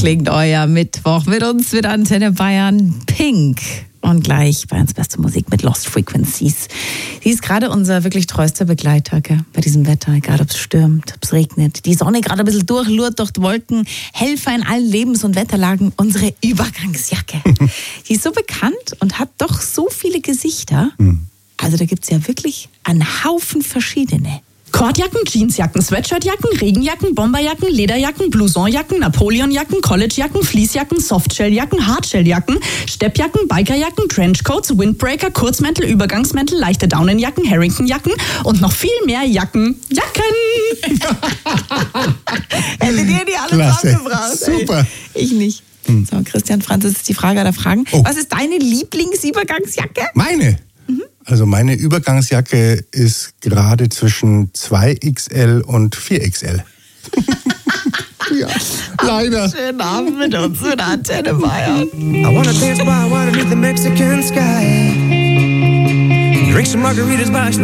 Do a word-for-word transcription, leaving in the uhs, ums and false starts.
klingt euer Mittwoch mit uns, mit Antenne Bayern. Pink. Und gleich bei uns beste Musik mit Lost Frequencies. Sie ist gerade unser wirklich treuster Begleiter, gell? Bei diesem Wetter, egal ob es stürmt, ob es regnet. Die Sonne gerade ein bisschen durchlurrt durch die Wolken. Helfer in allen Lebens- und Wetterlagen. Unsere Übergangsjacke. Die ist so bekannt und hat doch so viele Gesichter. Mhm. Also da gibt es ja wirklich einen Haufen verschiedene. Kordjacken, Jeansjacken, Sweatshirtjacken, Regenjacken, Bomberjacken, Lederjacken, Blousonjacken, Napoleonjacken, Collegejacken, Fließjacken, Softshelljacken, Hardshelljacken, Steppjacken, Bikerjacken, Trenchcoats, Windbreaker, Kurzmäntel, Übergangsmäntel, leichte Daunenjacken, Harringtonjacken und noch viel mehr Jacken. Jacken! Hättet ihr die alle Klasse. zusammengebracht? Super. Ey. Ich nicht. Hm. So, Christian Franz, das ist die Frage aller Fragen. Oh. Was ist deine Lieblingsübergangsjacke? Meine? Mhm. Also meine Übergangsjacke ist gerade zwischen zwei X L und vier X L. Ja, leider. Schönen Abend mit uns in der Antenne Bayern. I wanna dance by water beneath the Mexican sky. Drink some margaritas by